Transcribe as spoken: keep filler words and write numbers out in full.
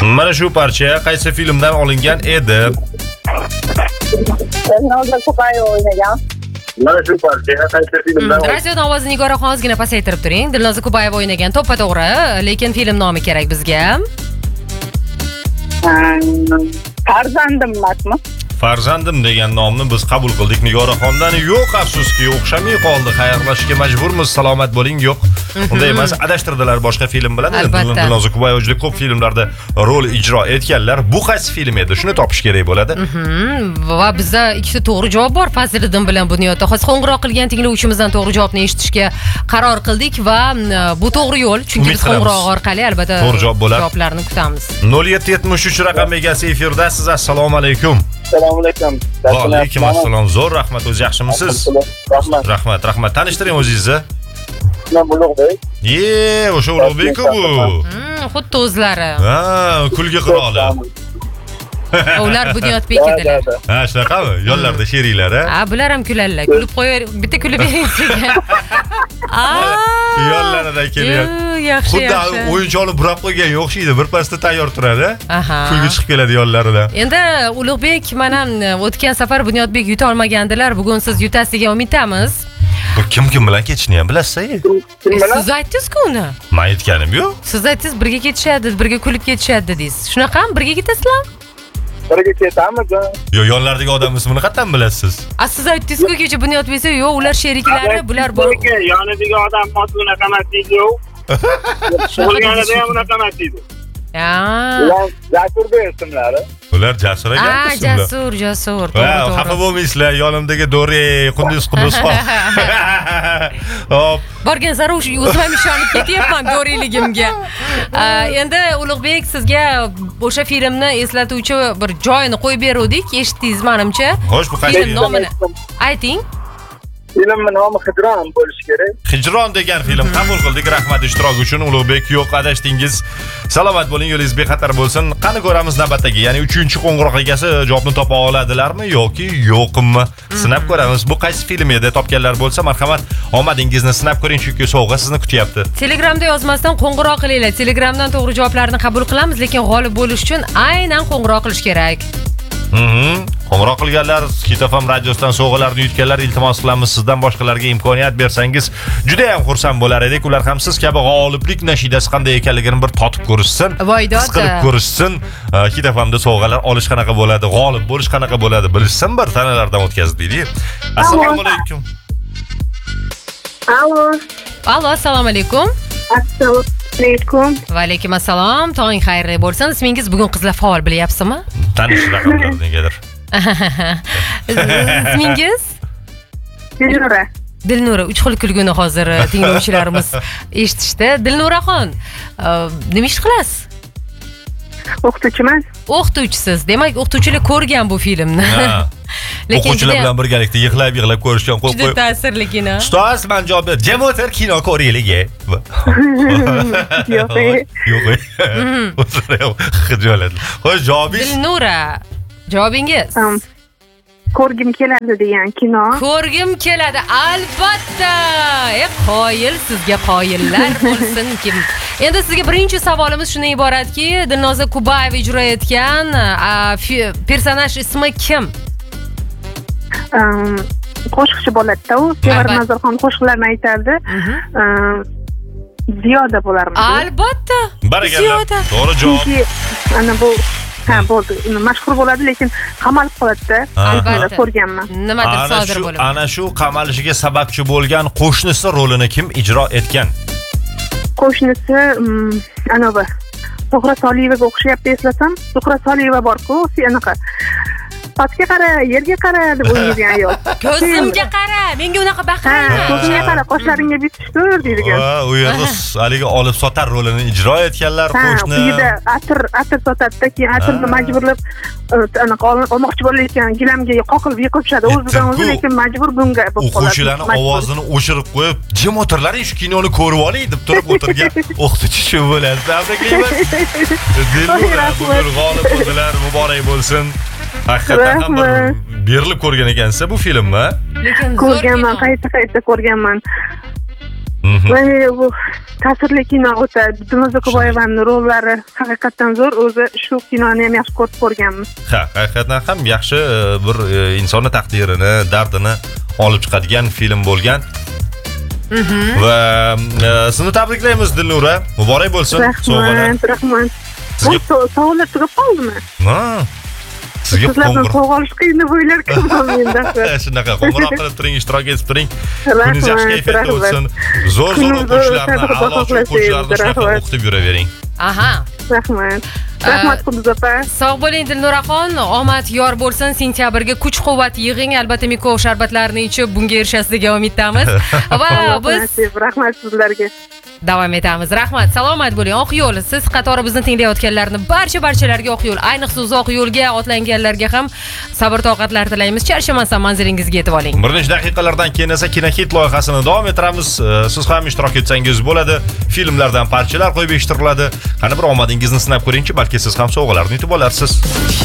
Mana shu parcha qaysi filmdan olingan edi? Dilnoza Kubayeva o'ynagan. Mana shu parcha qaysi filmdan? Radiodan ovozni Nigoraxon ozgina pasaytirib turing. Dilnoza Kubayeva o'ynagan to'ppa to'g'ri, lekin film nomi kerak bizga. Farzandim emasmi? Farzandim degan nomni biz qabul qildik Nigoraxondan. Yo'q, afsuski o'xshamay qoldi. Xayrlashishga majburmiz. Salomat bo'ling. Yo'q. Unday emas, adashtirdilar boshqa film bilan. Dilnoza Kubayeva juda ko'p filmlarda rol ijro etganlar. Bu qaysi film edi? Shuni topish kerak bo'ladi. Va bizda ikkita to'g'ri javob bor. Fazliddin bilan Bunyod. Hozir qo'ng'iroq qilgan tinglovchimizdan to'g'ri javobni eshitishga qaror qildik va bu to'g'ri yo'l. Chunki biz qo'ng'iroq orqali albatta to'g'ri javob bo'ladi. Javoblarni kutamiz. nol yetti yetmish uch raqam egasi efirdasiz. Assalomu alaykum. Assalomu alaykum. Va alaykum assalom. Zo'r rahmat. O'zi yaxshimisiz? Rahmat. Rahmat, rahmat. Tanishtiring o'zingizni. Men Ulug'bek. Ye, o'sha Ulug'bek-ku bu. Hmm, xuddi o'zlari. Ha, kulgi qiroli. Ular Bunyodbek edilar. Ha, shunaqami? Yonlarda sheriklar, ha? Ha, bular ham kuladilar. Kulib qo'yar, bitta kulib bering sizga. Yonlaridan kelyapti. Yaxshi, Xuddi yaxshi. o'yinchoqni burab qo'yganga o'xshaydi. Bir pasda tayyor turadi. Aha. Kulgi chiqib keladi yonlaridan. Endi Ulug'bek mana o'tgan safar Bunyodbek yuta olmagandilar. Bugun siz yutasiz degan umiddamiz. Bu kim kim bilan ketishni ham bilasiz-ku. Siz aytdingiz-ku uni. Men aytganim yo'q. Siz aytdingiz birga ketishadi, birga kulib ketishadi dedingiz. Shunaqami? Birga ketasizlar? Birga ketamiz. Yo, yonlardagi odam ismini qayerdan bilasiz? A siz aytdingiz-ku kecha Bunyodbek esa, yo'q, ular sheriklari, bular bor. Yonidagi odam o'zi unaqa emas deydi-ku. Bo'lganida ham unaqa emas deydi. Ya. Ular Jasurga ismlari. Ular Jasur ekan. Ah, Jasur, Jasur. Ha, xafa bo'lmaysizlar. Yonimdagi Dore, Qunduz, Qunduz. Hop. Borgan sari o'zim ham ishonib ketyapman Doreligimga. Endi Ulug'bek sizga o'sha filmni eslatuvchi bir joyini qo'yib berdik, eshitdingiz menimcha. Xo'sh, bu qaysi film nomini ayting. Filmning nomi Hijron bo'lishi kerak. Hijron degan film qabul qildik. Rahmat ishtiroki uchun. Ulug'bek, yo'q, adashdingiz. Salomat bo'ling, yo'lingiz bexatar bo'lsin. Qani ko'ramiz navbatdagi, ya'ni uchinchi qo'ng'iroq egasi javobni topa oladilarmi yoki yo'qmi? Sinab ko'ramiz. Bu qaysi film edi? Topganlar bo'lsa, marhamat, omadingizni sinab ko'ring, chunki sovg'a sizni kutyapti. Telegramda yozmasdan qo'ng'iroq qilinglar. Telegramdan to'g'ri javoblarni qabul qilamiz, lekin g'olib bo'lish uchun aynan qo'ng'iroq qilish kerak. Mhm. Qo'ng'iroq qilganlar, Hit F M radiosidan sovg'alarni yutganlar, iltimos qilamiz sizdan boshqalarga imkoniyat bersangiz juda ham xursand bo'lar edik. Ular ham siz kabi g'oliblik nashidasi qanday ekanligini bir totib ko'rishsin, his qilib ko'rishsin. Hit F M da sovg'alar olish qanaqa bo'ladi, g'olib bo'lish qanaqa bo'ladi, bilishsin, bir tanalardan o'tkazib deylik. Assalomu alaykum. Allo. Allo, assalomu alaykum. Assalomu alaykum. Va alaykum assalom. Tong xayrli bo'lsin. Ismingiz bugun qizlar faol bilyapsizmi? Tanish raqamlar negadir. Ismingiz? Dilnura. Dilnura, uch xil kulguni hozir tinglovchilarimiz eshitishdi. Dilnuraxon, nima ish qilasiz? O'qituvchiman. O'qituvchisiz. Demak, o'qituvchilar ko'rgan bu filmni. Lekin o'quvchilar bilan birgalikda yig'lab-yig'lab ko'rishgan qo'yib qo'yib. Juda ta'sirli kino. Ustoz, men javob ber. Jam o'tir kino ko'raylik. Yo'q. Yo'q. Xijolat. Xo'sh, javobingiz? Dilnura, javobingiz? Ko'rgim keladi degan kino. Ko'rgim keladi, albatta. E, qoyil sizga qoyillar bo'lsin kim. Endi sizga birinchi savolimiz shundan iboratki, Dilnoza Kubayeva ijro etgan personaj ismi kim? Qo'shiqchi bo'ladi-da, u Sevara Nazarxon qo'shiqlarni aytardi. Ziyoda bo'larmi? Albatta. Barakalloh. To'g'ri javob. Ana bu ha bo'ldi. Mashhur bo'ladi, lekin qamalib qoladi-da. Albatta ko'rganman. Nimadir sodir bo'ladi. Ana shu qamalishiga sababchi bo'lgan qo'shnisi rolini kim ijro etgan? Qo'shnisi ana bu Zuhra Soliyevaga o'xshayapti eslasam. Zuhra Soliyeva bor-ku, anaqa pastga qara, yerga qara deb o'ynagan ayol. Ko'zimga qara, menga unaqa baqirma. Ha, ko'zimga qara, qoshlaringga bitishdir deydigan. Va u yerda haligi olib sotar rolini ijro etganlar qo'shni. Quyida atir, atir sotadi-da, keyin atirni majburlab anaqa olmoqchi bo'layotgan gilamga qoqilib yiqilishadi o'zidan o'zi, lekin majbur bunga bo'lib qoladi. O'quvchilarning ovozini o'chirib qo'yib, "Jim o'tirlaring, shu kinoni ko'rib oling" deb turib o'tirgan o'qituvchi shu bo'ladi. Tabriklayman. Dilnura g'olib bo'ldilar, muborak bo'lsin. Haqiqatan ham bir berilib ko'rgan ekansiz bu filmni. Lekin ko'rganman, qayta-qayta ko'rganman. Mana bu ta'sirli kino o'ta Dilnoza Kubayevaning rollari haqiqatan zo'r. O'zi shu kinoni ham yaxshi ko'rib ko'rganmiz. Ha, haqiqatan ham yaxshi e, bir e, insonni taqdirini, dardini olib chiqadigan film bo'lgan. Va e, sizni tabriklaymiz Dilnura. Muborak bo'lsin sovg'alar. Rahmat, rahmat. Sizga- Bu sovg'alar tugab qoldimi? Ha. Sizga Sizlardan qo'ng'iroq sovg'a olish qiyin deb o'ylarkanman menda. shunaqa qo'ng'iroq qilib turing, ishtirok etib turing. Kuningiz yaxshi kayfiyatda rahmat. o'tsin. Zo'r zo'r Kuningiz o'quvchilarni, sabr a'lochi xohlashingiz, o'quvchilarni shunaqa rahmat. o'qitib yuravering. Aha. Rahmat. Rahmat Quduz opa. Sog' bo'ling Dilnuraxon, omad yor bo'lsin. Sentyabrga kuch-quvvat yig'ing, albatta Mikov sharbatlarini ichib bunga erishasiz degan umiddamiz. Va biz Nasib, rahmat sizlarga. davom etamiz. Rahmat, salomat bo'ling. Oq yo'l, siz qatori bizni tinglayotganlarni barcha barchalarga oq yo'l, ayniqsa uzoq yo'lga otlanganlarga ham sabr toqatlar tilaymiz. Charchamasdan manzilingizga yetib oling. Bir necha daqiqalardan keyin esa Kinohit loyihasini davom ettiramiz. E, Siz ham ishtirok etsangiz bo'ladi. Filmlardan parchalar qo'yib eshittiriladi. Qani bir omadingizni sinab ko'ringchi, balki siz ham sovg'alarni yutib olarsiz.